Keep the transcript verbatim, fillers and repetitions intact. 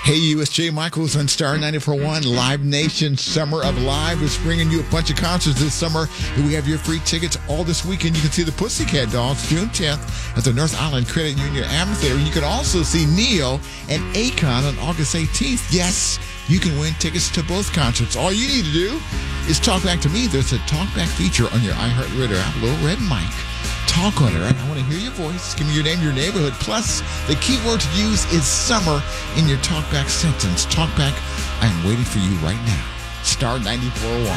Hey, you, it's Jay Michaels on Star ninety-four point one Live Nation Summer of Live is bringing you a bunch of concerts this summer. We have your free tickets all this weekend. You can see the Pussycat Dolls June tenth at the North Island Credit Union Amphitheater. You can also see Neo and Akon on August eighteenth. Yes, you can win tickets to both concerts. All you need to do is talk back to me. There's a talkback feature on your iHeartRadio app, little red mic. Talk on it, right? I want to hear your voice. Give me your name, your neighborhood. Plus, the key word to use is summer in your talkback sentence. Talkback, I'm waiting for you right now. Star ninety-four point one.